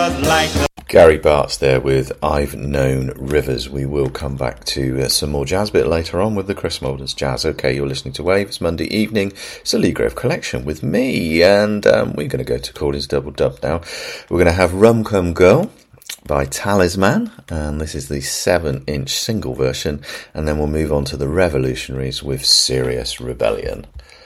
Gary Bartz there with I've Known Rivers. We will come back to some more jazz a bit later on with the Chris Moulders Jazz. Okay, you're listening to Wave. It's Monday evening. It's a Lee Grove collection with me, and we're going to go to Cordy's Double Dub now. We're going to have Rum Cum Girl by Talisman, and this is the 7-inch single version, and then we'll move on to the Revolutionaries with Serious Rebellion.